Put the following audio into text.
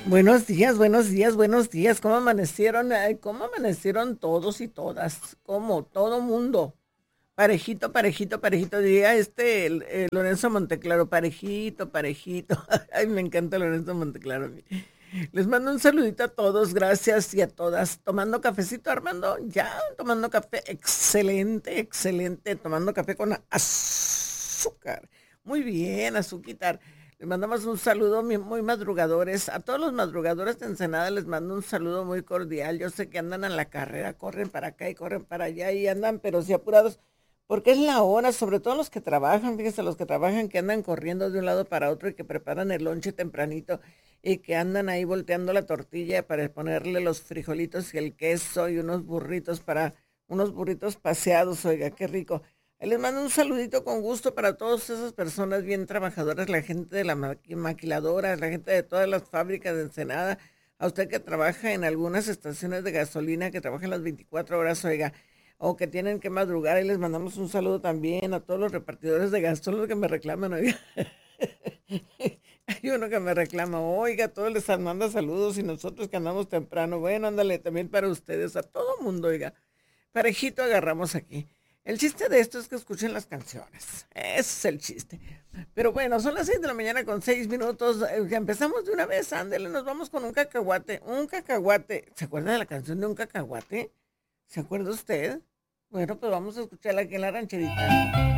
Buenos días, buenos días, buenos días. ¿Cómo amanecieron? Ay, ¿cómo amanecieron todos y todas? ¿Cómo? Todo mundo. Parejito, parejito, parejito. Diría el Lorenzo Monteclaro. Parejito, parejito. Ay, me encanta Lorenzo Monteclaro a mí. Les mando un saludito a todos, gracias y a todas. Tomando cafecito, Armando. Ya, tomando café. Excelente, excelente. Tomando café con azúcar. Muy bien, azúcar. Les mandamos un saludo muy madrugadores. A todos los madrugadores de Ensenada les mando un saludo muy cordial. Yo sé que andan en la carrera, corren para acá y corren para allá y andan, pero sí apurados, porque es la hora, sobre todo los que trabajan, fíjense, los que trabajan que andan corriendo de un lado para otro y que preparan el lonche tempranito y que andan ahí volteando la tortilla para ponerle los frijolitos y el queso y unos burritos paseados, oiga, qué rico. Ahí les mando un saludito con gusto para todas esas personas bien trabajadoras, la gente de la maquiladora, la gente de todas las fábricas de Ensenada, a usted que trabaja en algunas estaciones de gasolina, que trabajan las 24 horas, oiga, o que tienen que madrugar, y les mandamos un saludo también a todos los repartidores de gas, todos los que me reclaman, oiga. Hay uno que me reclama, oiga, todos les manda saludos y nosotros que andamos temprano, bueno, ándale también para ustedes, a todo mundo, oiga. Parejito agarramos aquí. El chiste de esto es que escuchen las canciones. Ese es el chiste. Pero bueno, son las 6 de la mañana con 6 minutos. Ya empezamos de una vez, ándale, nos vamos con un cacahuate. Un cacahuate. ¿Se acuerda de la canción de un cacahuate? ¿Se acuerda usted? Bueno, pues vamos a escucharla aquí en la rancherita.